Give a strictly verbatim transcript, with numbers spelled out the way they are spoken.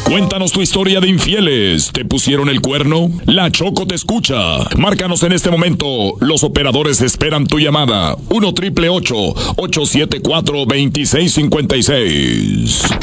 Cuéntanos tu historia de infieles. ¿Te pusieron el cuerno? La Choco te escucha. Márcanos en este momento. Los operadores esperan tu llamada. uno triple ocho, ocho siete cuatro, dos seis cinco seis.